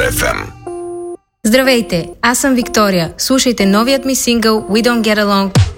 FM. Здравейте, аз съм Виктория. Слушайте новият ми сингъл We Don't Get Along